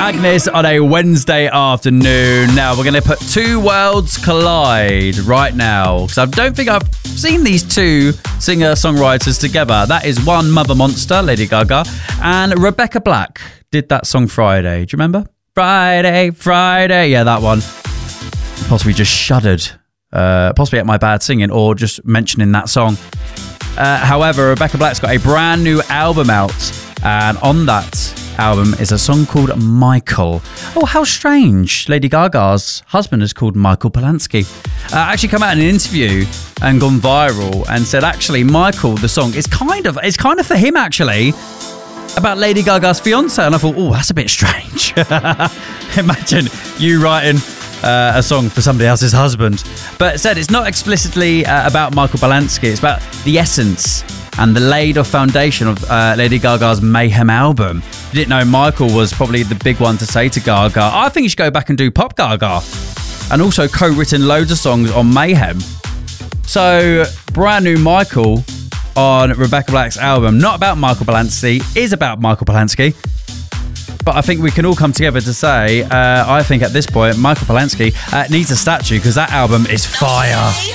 Agnes on a Wednesday afternoon. Now, we're going to put two worlds collide right now, because I don't think I've seen these two singer-songwriters together. That is one Mother Monster, Lady Gaga, and Rebecca Black did that song Friday. Do you remember? Friday, Friday. Yeah, that one. Possibly just shuddered. Possibly at my bad singing or just mentioning that song. However, Rebecca Black's got a brand new album out, and on that album is a song called Michael. Oh, how strange. Lady Gaga's husband is called Michael Polanski. Actually come out in an interview and gone viral and said, actually, Michael, the song, is kind of for him, actually, about Lady Gaga's fiance. And I thought, oh, that's a bit strange. Imagine you writing a song for somebody else's husband. But it said it's not explicitly about Michael Polanski. It's about the essence and the laid-off foundation of Lady Gaga's Mayhem album. You didn't know Michael was probably the big one to say to Gaga, I think you should go back and do Pop Gaga. And also co-written loads of songs on Mayhem. So, brand new Michael on Rebecca Black's album, not about Michael Polanski, is about Michael Polanski. But I think we can all come together to say, I think at this point, Michael Polanski needs a statue, because that album is fire.